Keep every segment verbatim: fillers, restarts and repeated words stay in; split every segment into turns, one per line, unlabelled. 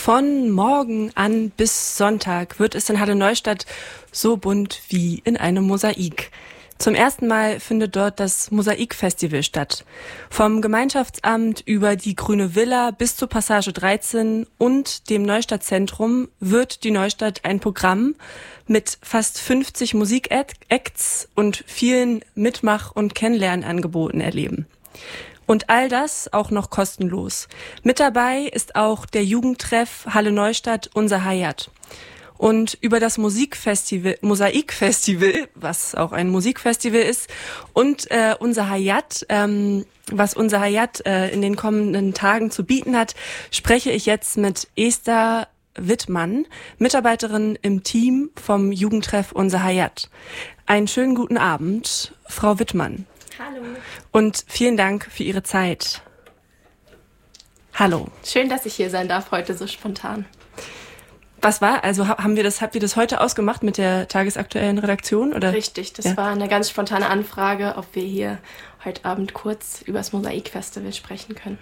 Von morgen an bis Sonntag wird es in Halle Neustadt so bunt wie in einem Mosaik. Zum ersten Mal findet dort das Mosaikfestival statt. Vom Gemeinschaftsamt über die Grüne Villa bis zur Passage dreizehn und dem Neustadtzentrum wird die Neustadt ein Programm mit fast fünfzig Musikacts und vielen Mitmach- und Kennenlernangeboten erleben. Und all das auch noch kostenlos. Mit dabei ist auch der Jugendtreff Halle Neustadt Unser Hayat. Und über das Musikfestival, Mosaikfestival, was auch ein Musikfestival ist, und äh, Unser Hayat, ähm, was Unser Hayat äh, in den kommenden Tagen zu bieten hat, spreche ich jetzt mit Esther Wittmann, Mitarbeiterin im Team vom Jugendtreff Unser Hayat. Einen schönen guten Abend, Frau Wittmann.
Hallo.
Und vielen Dank für Ihre Zeit. Hallo.
Schön, dass ich hier sein darf heute so spontan.
Was war, also haben wir das, habt ihr das heute ausgemacht mit der tagesaktuellen Redaktion, oder?
Richtig, das
ja.
war eine ganz spontane Anfrage, ob wir hier heute Abend kurz über das Mosaikfestival sprechen können.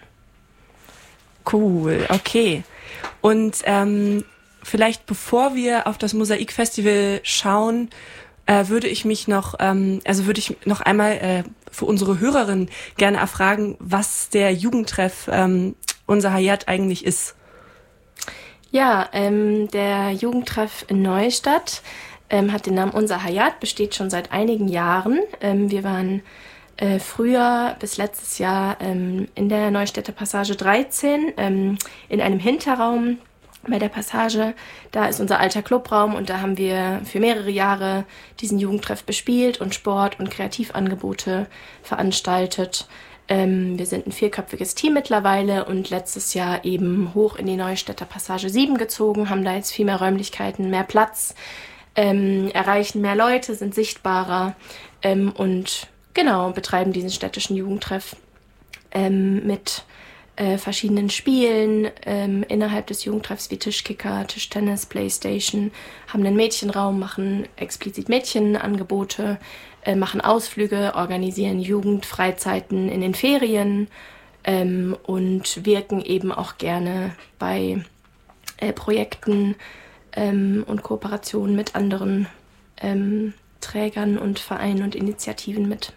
Cool, okay. Und ähm, vielleicht bevor wir auf das Mosaikfestival schauen, äh, würde ich mich noch, ähm, also würde ich noch einmal äh, für unsere Hörerin gerne erfragen, was der Jugendtreff ähm, Unser Hayat eigentlich ist.
Ja, ähm, der Jugendtreff in Neustadt ähm, hat den Namen Unser Hayat, besteht schon seit einigen Jahren. Ähm, wir waren äh, früher bis letztes Jahr ähm, in der Neustädter Passage dreizehn ähm, in einem Hinterraum bei der Passage. Da ist unser alter Clubraum und da haben wir für mehrere Jahre diesen Jugendtreff bespielt und Sport- und Kreativangebote veranstaltet. Ähm, wir sind ein vierköpfiges Team mittlerweile und letztes Jahr eben hoch in die Neustädter Passage sieben gezogen, haben da jetzt viel mehr Räumlichkeiten, mehr Platz, ähm, erreichen mehr Leute, sind sichtbarer ähm, und genau, betreiben diesen städtischen Jugendtreff ähm, mit äh, verschiedenen Spielen ähm, innerhalb des Jugendtreffs wie Tischkicker, Tischtennis, Playstation, haben einen Mädchenraum, machen explizit Mädchenangebote, machen Ausflüge, organisieren Jugendfreizeiten in den Ferien ähm, und wirken eben auch gerne bei äh, Projekten ähm, und Kooperationen mit anderen ähm, Trägern und Vereinen und Initiativen mit.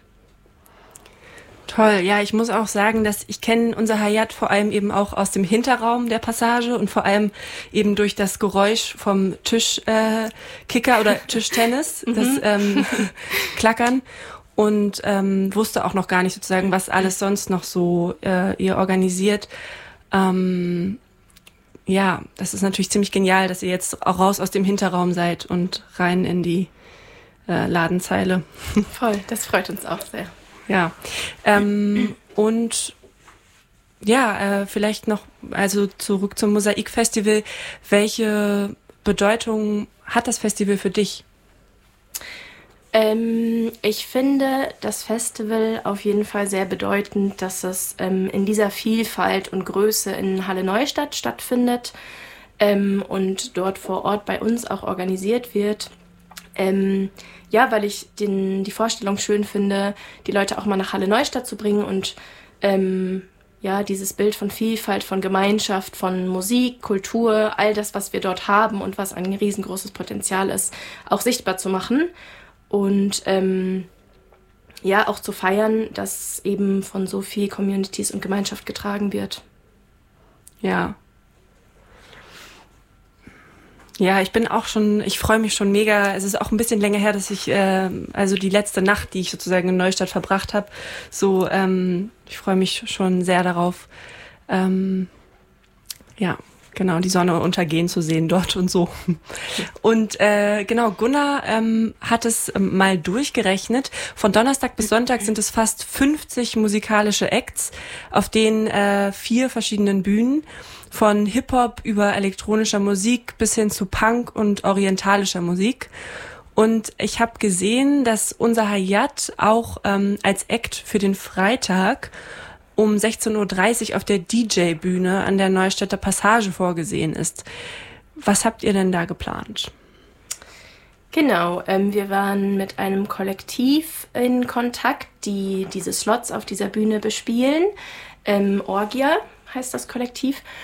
Toll, ja, ich muss auch sagen, dass ich kenne Unser Hayat vor allem eben auch aus dem Hinterraum der Passage und vor allem eben durch das Geräusch vom Tischkicker äh, oder Tischtennis, das ähm, Klackern und ähm, wusste auch noch gar nicht sozusagen, was alles sonst noch so äh, ihr organisiert. Ähm, ja, das ist natürlich ziemlich genial, dass ihr jetzt auch raus aus dem Hinterraum seid und rein in die äh, Ladenzeile.
Voll, das freut uns auch sehr.
Ja, ähm, und ja, äh, vielleicht noch, also zurück zum Mosaikfestival. Welche Bedeutung hat das Festival für dich?
Ähm, ich finde das Festival auf jeden Fall sehr bedeutend, dass es ähm, in dieser Vielfalt und Größe in Halle Neustadt stattfindet ähm, und dort vor Ort bei uns auch organisiert wird. Ähm, ja, weil ich den, die Vorstellung schön finde, die Leute auch mal nach Halle Neustadt zu bringen und ähm, ja, dieses Bild von Vielfalt, von Gemeinschaft, von Musik, Kultur, all das, was wir dort haben und was ein riesengroßes Potenzial ist, auch sichtbar zu machen und ähm, ja, auch zu feiern, dass eben von so viel Communities und Gemeinschaft getragen wird.
Ja. Ja, ich bin auch schon, ich freue mich schon mega. Es ist auch ein bisschen länger her, dass ich, äh, also die letzte Nacht, die ich sozusagen in Neustadt verbracht habe, so, ähm, ich freue mich schon sehr darauf, ähm, ja, genau, die Sonne untergehen zu sehen dort und so. Und äh, genau, Gunnar ähm, hat es ähm, mal durchgerechnet. Von Donnerstag bis Sonntag sind es fast fünfzig musikalische Acts auf den äh, vier verschiedenen Bühnen. Von Hip-Hop über elektronischer Musik bis hin zu Punk und orientalischer Musik. Und ich habe gesehen, dass Unser Hayat auch ähm, als Act für den Freitag um sechzehn Uhr dreißig auf der D J-Bühne an der Neustädter Passage vorgesehen ist. Was habt ihr denn da geplant?
Genau, ähm, wir waren mit einem Kollektiv in Kontakt, die diese Slots auf dieser Bühne bespielen. Ähm, Orgia heißt das Kollektiv.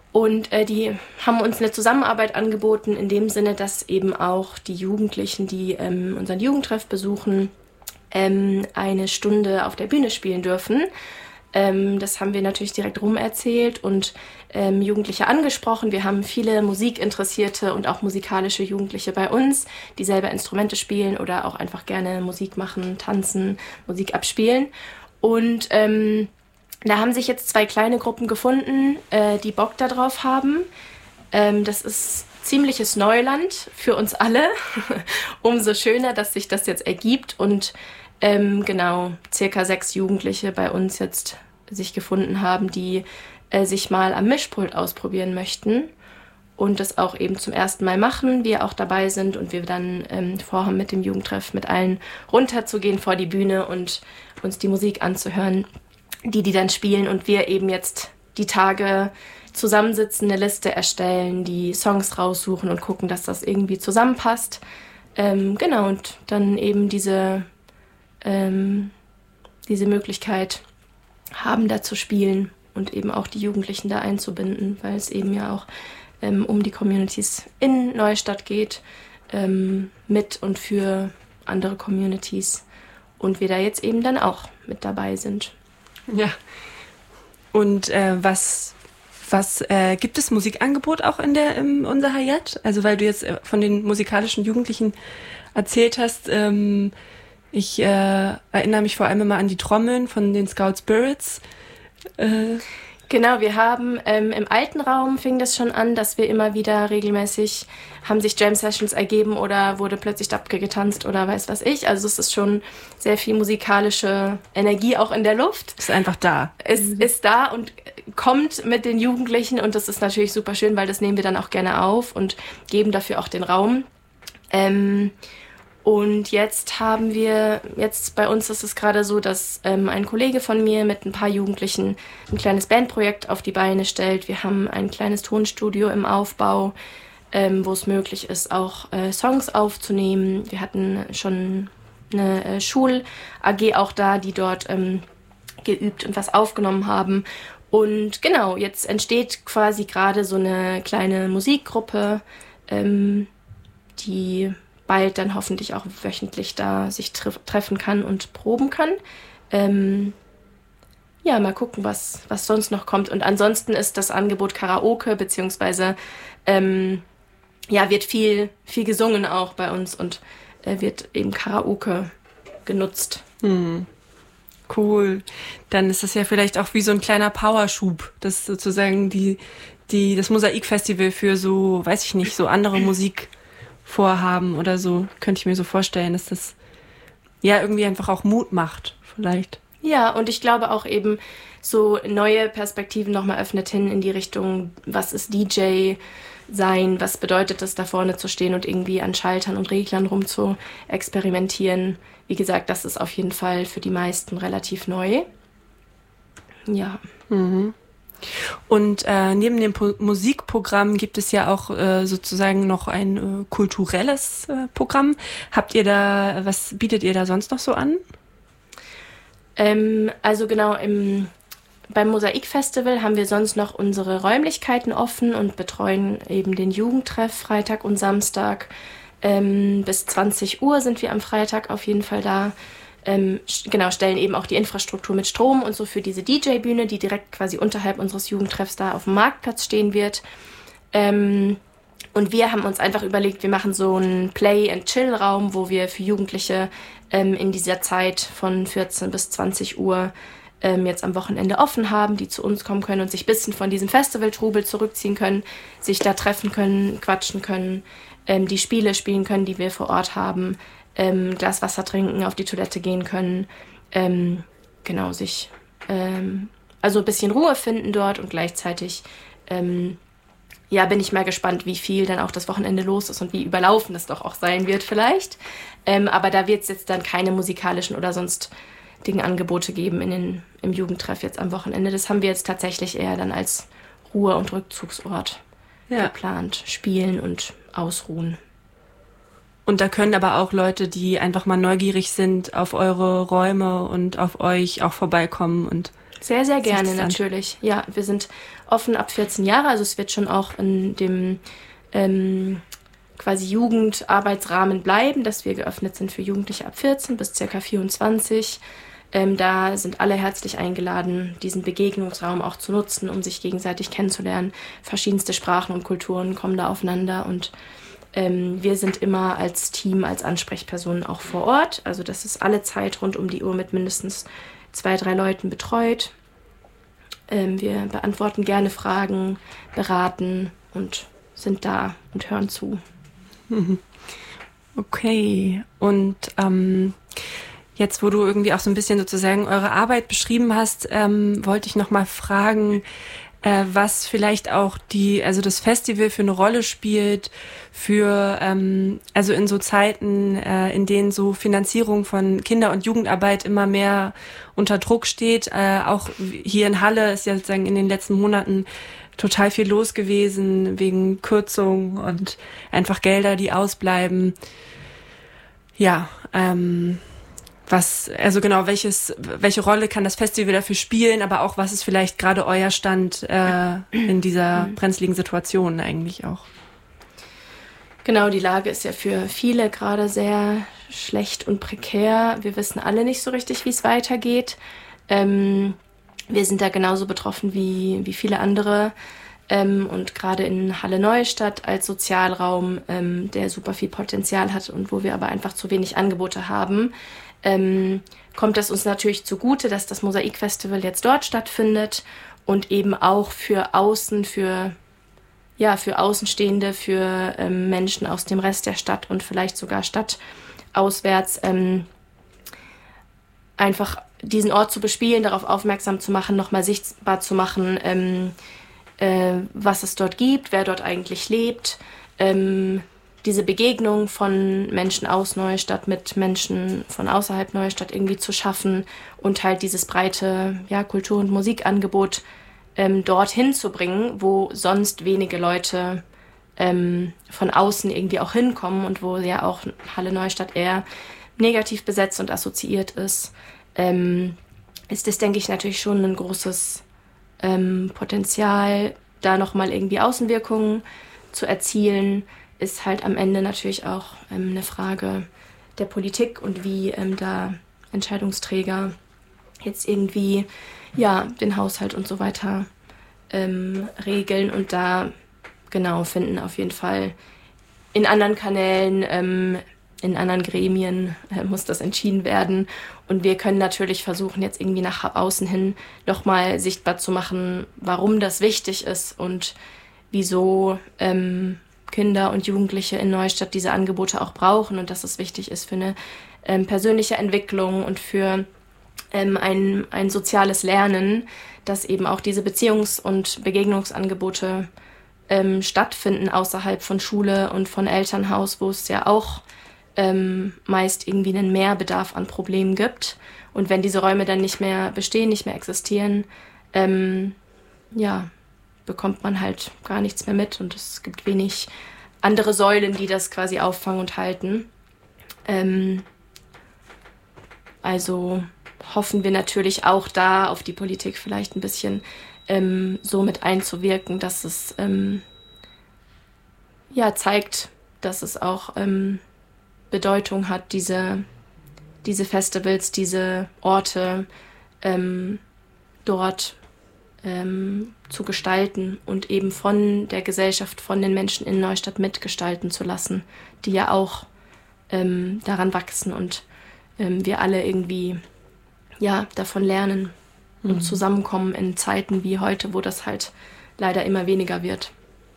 Und äh, die haben uns eine Zusammenarbeit angeboten, in dem Sinne, dass eben auch die Jugendlichen, die ähm, unseren Jugendtreff besuchen, ähm, eine Stunde auf der Bühne spielen dürfen. Ähm, das haben wir natürlich direkt rumerzählt und ähm, Jugendliche angesprochen. Wir haben viele musikinteressierte und auch musikalische Jugendliche bei uns, die selber Instrumente spielen oder auch einfach gerne Musik machen, tanzen, Musik abspielen. Und ähm, da haben sich jetzt zwei kleine Gruppen gefunden, äh, die Bock darauf haben. Ähm, das ist ziemliches Neuland für uns alle. Umso schöner, dass sich das jetzt ergibt und ähm, genau circa sechs Jugendliche bei uns jetzt sich gefunden haben, die äh, sich mal am Mischpult ausprobieren möchten und das auch eben zum ersten Mal machen, wir auch dabei sind und wir dann ähm, vorhaben, mit dem Jugendtreff mit allen runterzugehen vor die Bühne und uns die Musik anzuhören, die die dann spielen und wir eben jetzt die Tage zusammensitzen, eine Liste erstellen, die Songs raussuchen und gucken, dass das irgendwie zusammenpasst. Ähm, genau, und dann eben diese, ähm, diese Möglichkeit haben, da zu spielen und eben auch die Jugendlichen da einzubinden, weil es eben ja auch ähm, um die Communities in Neustadt geht, ähm, mit und für andere Communities und wir da jetzt eben dann auch mit dabei sind.
Ja. Und äh, was, was äh, gibt es Musikangebot auch in der im unser Hayat? Also weil du jetzt von den musikalischen Jugendlichen erzählt hast, ähm, ich äh, erinnere mich vor allem immer an die Trommeln von den Scout Spirits. Äh,
Genau, wir haben ähm, im alten Raum fing das schon an, dass wir immer wieder regelmäßig, haben sich Jam-Sessions ergeben oder wurde plötzlich Dabke getanzt oder weiß was ich. Also es ist schon sehr viel musikalische Energie auch in der Luft.
Ist einfach da.
Es mhm. ist da und kommt mit den Jugendlichen und das ist natürlich super schön, weil das nehmen wir dann auch gerne auf und geben dafür auch den Raum. Ähm, Und jetzt haben wir, jetzt bei uns ist es gerade so, dass ähm, ein Kollege von mir mit ein paar Jugendlichen ein kleines Bandprojekt auf die Beine stellt. Wir haben ein kleines Tonstudio im Aufbau, ähm, wo es möglich ist, auch äh, Songs aufzunehmen. Wir hatten schon eine äh, Schul-A G auch da, die dort ähm, geübt und was aufgenommen haben. Und genau, jetzt entsteht quasi gerade so eine kleine Musikgruppe, ähm, die bald dann hoffentlich auch wöchentlich da sich tre- treffen kann und proben kann. Ähm, ja, mal gucken, was, was sonst noch kommt. Und ansonsten ist das Angebot Karaoke, beziehungsweise ähm, ja, wird viel, viel gesungen auch bei uns und äh, wird eben Karaoke genutzt.
Hm. Cool. Dann ist das ja vielleicht auch wie so ein kleiner Powerschub, das sozusagen die, die, das Mosaikfestival für so, weiß ich nicht, so andere Musik vorhaben oder so, könnte ich mir so vorstellen, dass das ja irgendwie einfach auch Mut macht, vielleicht.
Ja, und ich glaube auch eben so neue Perspektiven nochmal öffnet hin in die Richtung, was ist D J sein, was bedeutet es, da vorne zu stehen und irgendwie an Schaltern und Reglern rum zu experimentieren. Wie gesagt, das ist auf jeden Fall für die meisten relativ neu. Ja.
Mhm. Und äh, neben dem po- Musikprogramm gibt es ja auch äh, sozusagen noch ein äh, kulturelles äh, Programm. Habt ihr da, was bietet ihr da sonst noch so an?
Ähm, also genau, im, beim Mosaikfestival haben wir sonst noch unsere Räumlichkeiten offen und betreuen eben den Jugendtreff Freitag und Samstag. Ähm, bis zwanzig Uhr sind wir am Freitag auf jeden Fall da. Ähm, genau, stellen eben auch die Infrastruktur mit Strom und so für diese D J-Bühne, die direkt quasi unterhalb unseres Jugendtreffs da auf dem Marktplatz stehen wird. Ähm, und wir haben uns einfach überlegt, wir machen so einen Play-and-Chill-Raum, wo wir für Jugendliche ähm, in dieser Zeit von vierzehn bis zwanzig Uhr ähm, jetzt am Wochenende offen haben, die zu uns kommen können und sich ein bisschen von diesem Festival-Trubel zurückziehen können, sich da treffen können, quatschen können, ähm, die Spiele spielen können, die wir vor Ort haben, Ähm, Glas Wasser trinken, auf die Toilette gehen können, ähm, genau, sich, ähm, also ein bisschen Ruhe finden dort und gleichzeitig, ähm, ja, bin ich mal gespannt, wie viel dann auch das Wochenende los ist und wie überlaufen es doch auch sein wird vielleicht, ähm, aber da wird es jetzt dann keine musikalischen oder sonst Dinge-Angebote geben in den, im Jugendtreff jetzt am Wochenende, das haben wir jetzt tatsächlich eher dann als Ruhe- und Rückzugsort ja. geplant, spielen und ausruhen.
Und da können aber auch Leute, die einfach mal neugierig sind auf eure Räume und auf euch auch vorbeikommen und
sehr, sehr gerne natürlich. Ja, wir sind offen ab vierzehn Jahre, also es wird schon auch in dem ähm, quasi Jugendarbeitsrahmen bleiben, dass wir geöffnet sind für Jugendliche ab vierzehn bis ca. vierundzwanzig. Ähm, da sind alle herzlich eingeladen, diesen Begegnungsraum auch zu nutzen, um sich gegenseitig kennenzulernen. Verschiedenste Sprachen und Kulturen kommen da aufeinander und ähm, wir sind immer als Team, als Ansprechpersonen auch vor Ort. Also das ist alle Zeit rund um die Uhr mit mindestens zwei, drei Leuten betreut. Ähm, wir beantworten gerne Fragen, beraten und sind da und hören zu.
Okay, und ähm, jetzt, wo du irgendwie auch so ein bisschen sozusagen eure Arbeit beschrieben hast, ähm, wollte ich noch mal fragen, äh, was vielleicht auch die, also das Festival für eine Rolle spielt für, ähm, also in so Zeiten, äh, in denen so Finanzierung von Kinder- und Jugendarbeit immer mehr unter Druck steht. Äh, auch hier in Halle ist ja sozusagen in den letzten Monaten total viel los gewesen wegen Kürzungen und einfach Gelder, die ausbleiben. Ja, ähm, was, also genau, welches, welche Rolle kann das Festival dafür spielen, aber auch was ist vielleicht gerade euer Stand äh, in dieser brenzligen Situation eigentlich auch?
Genau, die Lage ist ja für viele gerade sehr schlecht und prekär. Wir wissen alle nicht so richtig, wie es weitergeht. Ähm, wir sind da genauso betroffen wie, wie viele andere. Ähm, und gerade in Halle-Neustadt als Sozialraum, ähm, der super viel Potenzial hat und wo wir aber einfach zu wenig Angebote haben, ähm, kommt es uns natürlich zugute, dass das Mosaikfestival jetzt dort stattfindet und eben auch für Außen, für, ja, für Außenstehende, für ähm, Menschen aus dem Rest der Stadt und vielleicht sogar stadtauswärts ähm, einfach diesen Ort zu bespielen, darauf aufmerksam zu machen, nochmal sichtbar zu machen, ähm, äh, was es dort gibt, wer dort eigentlich lebt, ähm, diese Begegnung von Menschen aus Neustadt mit Menschen von außerhalb Neustadt irgendwie zu schaffen und halt dieses breite ja, Kultur- und Musikangebot ähm, dorthin zu bringen, wo sonst wenige Leute ähm, von außen irgendwie auch hinkommen und wo ja auch Halle Neustadt eher negativ besetzt und assoziiert ist, ähm, ist das, denke ich, natürlich schon ein großes ähm, Potenzial, da nochmal irgendwie Außenwirkungen zu erzielen, ist halt am Ende natürlich auch ähm, eine Frage der Politik und wie ähm, da Entscheidungsträger jetzt irgendwie ja den Haushalt und so weiter ähm, regeln und da genau finden auf jeden Fall in anderen Kanälen, ähm, in anderen Gremien äh, muss das entschieden werden und wir können natürlich versuchen jetzt irgendwie nach außen hin nochmal sichtbar zu machen, warum das wichtig ist und wieso ähm, Kinder und Jugendliche in Neustadt diese Angebote auch brauchen und dass es wichtig ist für eine ähm, persönliche Entwicklung und für ähm, ein, ein soziales Lernen, dass eben auch diese Beziehungs- und Begegnungsangebote ähm, stattfinden außerhalb von Schule und von Elternhaus, wo es ja auch ähm, meist irgendwie einen Mehrbedarf an Problemen gibt. Und wenn diese Räume dann nicht mehr bestehen, nicht mehr existieren, ähm, ja, bekommt man halt gar nichts mehr mit und es gibt wenig andere Säulen, die das quasi auffangen und halten. Ähm, also hoffen wir natürlich auch da auf die Politik vielleicht ein bisschen ähm, so mit einzuwirken, dass es ähm, ja zeigt, dass es auch ähm, Bedeutung hat, diese, diese Festivals, diese Orte ähm, dort Ähm, zu gestalten und eben von der Gesellschaft, von den Menschen in Neustadt mitgestalten zu lassen, die ja auch ähm, daran wachsen und ähm, wir alle irgendwie ja, davon lernen mhm. und zusammenkommen in Zeiten wie heute, wo das halt leider immer weniger wird.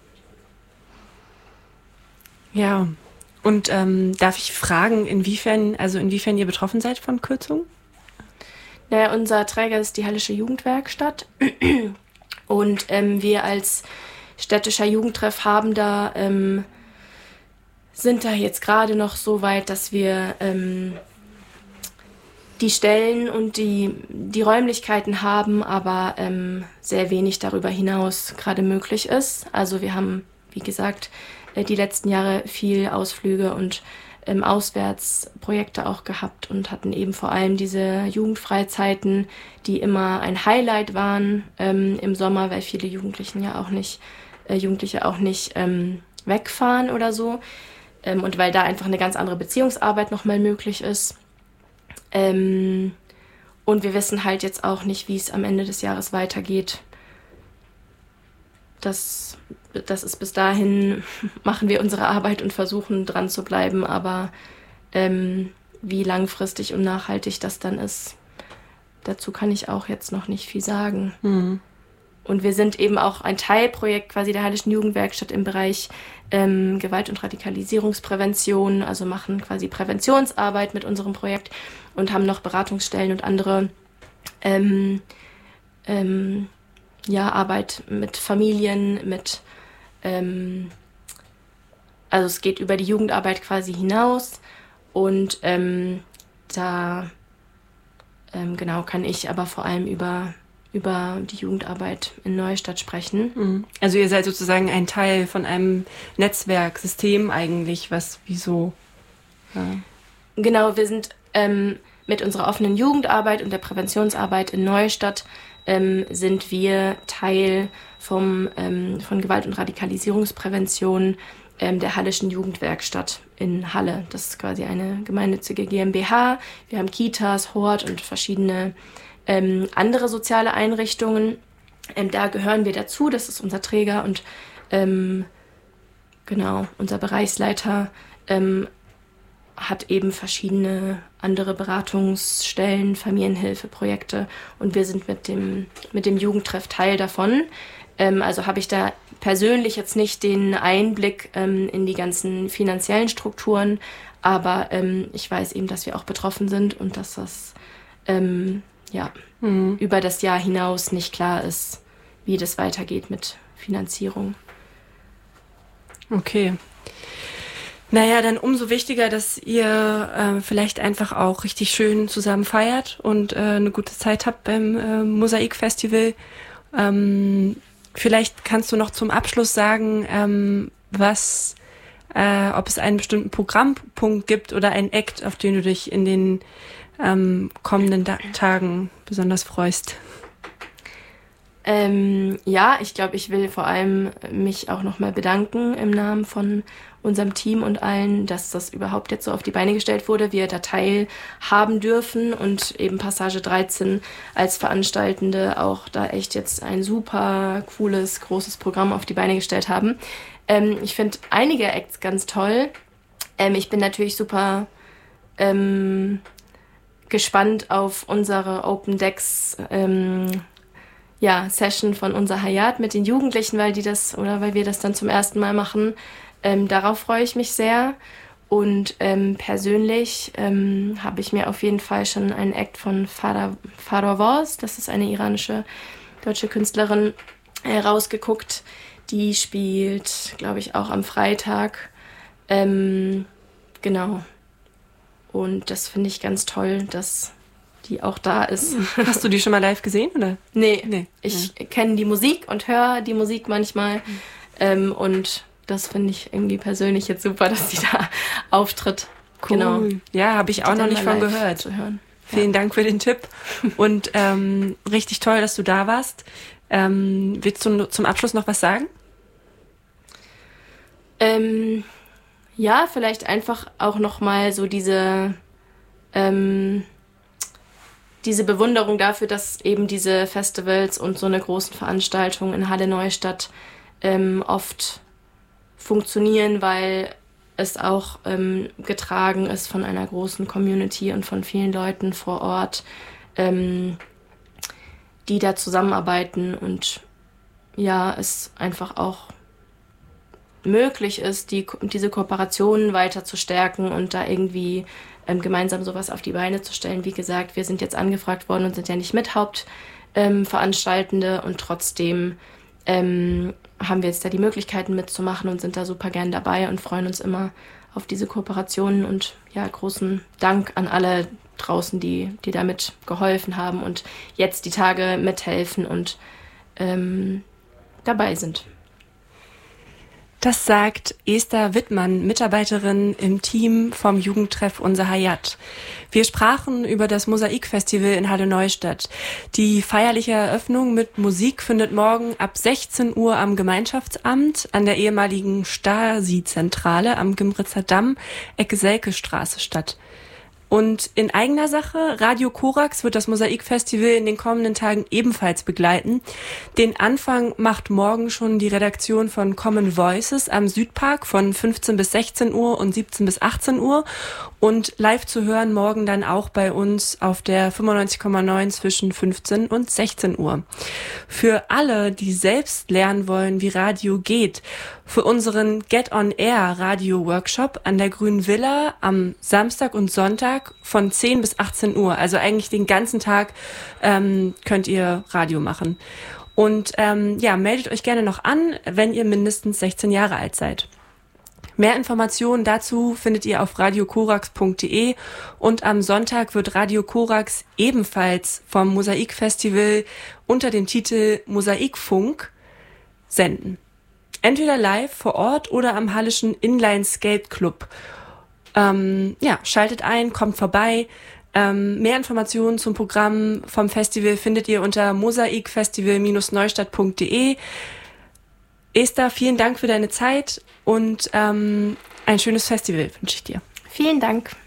Ja, und ähm, darf ich fragen, inwiefern, also inwiefern ihr betroffen seid von Kürzungen?
Naja, unser Träger ist die Hallische Jugendwerkstatt und ähm, wir als städtischer Jugendtreff haben da, ähm, sind da jetzt gerade noch so weit, dass wir ähm, die Stellen und die, die Räumlichkeiten haben, aber ähm, sehr wenig darüber hinaus gerade möglich ist. Also wir haben, wie gesagt, die letzten Jahre viel Ausflüge und ähm, Auswärtsprojekte auch gehabt und hatten eben vor allem diese Jugendfreizeiten, die immer ein Highlight waren ähm, im Sommer, weil viele Jugendlichen ja auch nicht, äh, Jugendliche auch nicht ähm, wegfahren oder so. Ähm, und weil da einfach eine ganz andere Beziehungsarbeit nochmal möglich ist. Ähm, und wir wissen halt jetzt auch nicht, wie es am Ende des Jahres weitergeht. Das, das ist bis dahin, machen wir unsere Arbeit und versuchen dran zu bleiben, aber ähm, wie langfristig und nachhaltig das dann ist, dazu kann ich auch jetzt noch nicht viel sagen. Mhm. Und wir sind eben auch ein Teilprojekt quasi der Hallischen Jugendwerkstatt im Bereich ähm, Gewalt- und Radikalisierungsprävention, also machen quasi Präventionsarbeit mit unserem Projekt und haben noch Beratungsstellen und andere ähm, ähm, ja, Arbeit mit Familien, mit, ähm, also es geht über die Jugendarbeit quasi hinaus und ähm, da, ähm, genau, kann ich aber vor allem über, über die Jugendarbeit in Neustadt sprechen.
Also ihr seid sozusagen ein Teil von einem Netzwerksystem eigentlich, was wieso? Ja.
Genau, wir sind ähm, mit unserer offenen Jugendarbeit und der Präventionsarbeit in Neustadt Ähm, sind wir Teil vom, ähm, von Gewalt- und Radikalisierungsprävention ähm, der Hallischen Jugendwerkstatt in Halle. Das ist quasi eine gemeinnützige GmbH. Wir haben Kitas, Hort und verschiedene ähm, andere soziale Einrichtungen. Ähm, da gehören wir dazu, das ist unser Träger und ähm, genau, unser Bereichsleiter ähm, hat eben verschiedene andere Beratungsstellen, Familienhilfeprojekte und wir sind mit dem, mit dem Jugendtreff Teil davon. Ähm, also habe ich da persönlich jetzt nicht den Einblick ähm, in die ganzen finanziellen Strukturen, aber ähm, ich weiß eben, dass wir auch betroffen sind und dass das ähm, ja, mhm. über das Jahr hinaus nicht klar ist, wie das weitergeht mit Finanzierung.
Okay. Naja, dann umso wichtiger, dass ihr äh, vielleicht einfach auch richtig schön zusammen feiert und äh, eine gute Zeit habt beim äh, Mosaik-Festival. Ähm, vielleicht kannst du noch zum Abschluss sagen, ähm, was, äh, ob es einen bestimmten Programmpunkt gibt oder einen Act, auf den du dich in den ähm, kommenden da- Tagen besonders freust.
Ähm, ja, ich glaube, ich will vor allem mich auch nochmal bedanken im Namen von unserem Team und allen, dass das überhaupt jetzt so auf die Beine gestellt wurde, wir da teilhaben dürfen und eben Passage dreizehn als Veranstaltende auch da echt jetzt ein super cooles, großes Programm auf die Beine gestellt haben. Ähm, ich finde einige Acts ganz toll. Ähm, ich bin natürlich super ähm, gespannt auf unsere Open Decks ähm, ja, Session von unser Hayat mit den Jugendlichen, weil die das oder weil wir das dann zum ersten Mal machen. Ähm, darauf freue ich mich sehr. Und ähm, persönlich ähm, habe ich mir auf jeden Fall schon einen Act von Farah Voz, das ist eine iranische deutsche Künstlerin, äh, rausgeguckt. Die spielt, glaube ich, auch am Freitag. Ähm, genau. Und das finde ich ganz toll, dass die auch da ist.
Hast du die schon mal live gesehen, oder?
Nee, nee. Ich ja. kenne die Musik und höre die Musik manchmal. Mhm. Ähm, und das finde ich irgendwie persönlich jetzt super, dass sie da auftritt.
Cool. Genau. Ja, habe ich auch noch nicht von gehört.
Zu hören.
Vielen ja. Dank für den Tipp. Und ähm, richtig toll, dass du da warst. Ähm, willst du zum Abschluss noch was sagen?
Ähm, ja, vielleicht einfach auch noch mal so diese ähm, diese Bewunderung dafür, dass eben diese Festivals und so eine großen Veranstaltung in Halle Neustadt ähm, oft funktionieren, weil es auch ähm, getragen ist von einer großen Community und von vielen Leuten vor Ort, ähm, die da zusammenarbeiten und ja, es einfach auch möglich ist, die, diese Kooperationen weiter zu stärken und da irgendwie ähm, gemeinsam sowas auf die Beine zu stellen. Wie gesagt, wir sind jetzt angefragt worden und sind ja nicht mit Hauptveranstaltende ähm, und trotzdem ähm, haben wir jetzt da die Möglichkeiten mitzumachen und sind da super gern dabei und freuen uns immer auf diese Kooperationen und ja, großen Dank an alle draußen, die, die damit geholfen haben und jetzt die Tage mithelfen und ähm, dabei sind.
Das sagt Esther Wittmann, Mitarbeiterin im Team vom Jugendtreff Unser Hayat. Wir sprachen über das Mosaikfestival in Halle Neustadt. Die feierliche Eröffnung mit Musik findet morgen ab sechzehn Uhr am Gemeinschaftsamt an der ehemaligen Stasi-Zentrale am Gimritzer Damm, Ecke Selkestraße statt. Und in eigener Sache, Radio Korax wird das Mosaikfestival in den kommenden Tagen ebenfalls begleiten. Den Anfang macht morgen schon die Redaktion von Common Voices am Südpark von fünfzehn bis sechzehn Uhr und siebzehn bis achtzehn Uhr. Und live zu hören morgen dann auch bei uns auf der fünfundneunzig Komma neun zwischen fünfzehn und sechzehn Uhr. Für alle, die selbst lernen wollen, wie Radio geht, für unseren Get On Air Radio Workshop an der Grünen Villa am Samstag und Sonntag von zehn bis achtzehn Uhr. Also eigentlich den ganzen Tag ähm, könnt ihr Radio machen. Und ähm, ja, meldet euch gerne noch an, wenn ihr mindestens sechzehn Jahre alt seid. Mehr Informationen dazu findet ihr auf radio korax punkt de und am Sonntag wird Radio Korax ebenfalls vom Mosaikfestival unter dem Titel Mosaikfunk senden. Entweder live vor Ort oder am Hallischen Inline Skate Club. Ähm, ja, schaltet ein, kommt vorbei. Ähm, mehr Informationen zum Programm vom Festival findet ihr unter mosaikfestival Neustadt punkt de. Esther, vielen Dank für deine Zeit und ähm, ein schönes Festival wünsche ich dir.
Vielen Dank.